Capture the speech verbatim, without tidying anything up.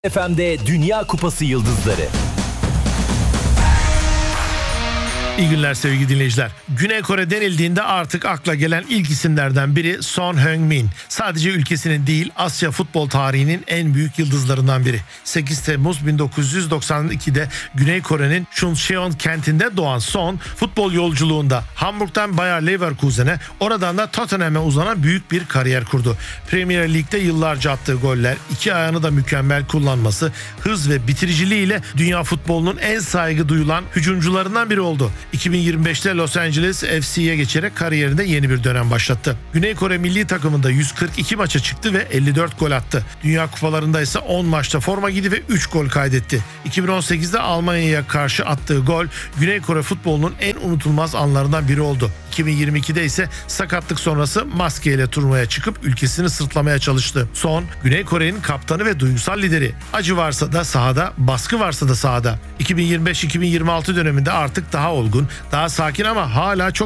F M'de Dünya Kupası yıldızları. İyi günler sevgili dinleyiciler. Güney Kore denildiğinde artık akla gelen ilk isimlerden biri Son Heung-min. Sadece ülkesinin değil, Asya futbol tarihinin en büyük yıldızlarından biri. sekiz Temmuz bin dokuz yüz doksan iki'de Güney Kore'nin Chuncheon kentinde doğan Son, futbol yolculuğunda Hamburg'dan Bayer Leverkusen'e, oradan da Tottenham'e uzanan büyük bir kariyer kurdu. Premier Lig'de yıllarca attığı goller, iki ayağını da mükemmel kullanması, hız ve bitiriciliğiyle dünya futbolunun en saygı duyulan hücumcularından biri oldu. iki bin yirmi beş'te Los Angeles F C'ye geçerek kariyerinde yeni bir dönem başlattı. Güney Kore milli takımında yüz kırk iki maça çıktı ve elli dört gol attı. Dünya kupalarında ise on maçta forma giydi ve üç gol kaydetti. iki bin on sekiz'de Almanya'ya karşı attığı gol Güney Kore futbolunun en unutulmaz anlarından biri oldu. iki bin yirmi iki'de ise sakatlık sonrası maskeyle turnuvaya çıkıp ülkesini sırtlamaya çalıştı. Son, Güney Kore'nin kaptanı ve duygusal lideri. Acı varsa da sahada, baskı varsa da sahada. iki bin yirmi beş iki bin yirmi altı döneminde artık daha olgun, daha sakin ama hala çok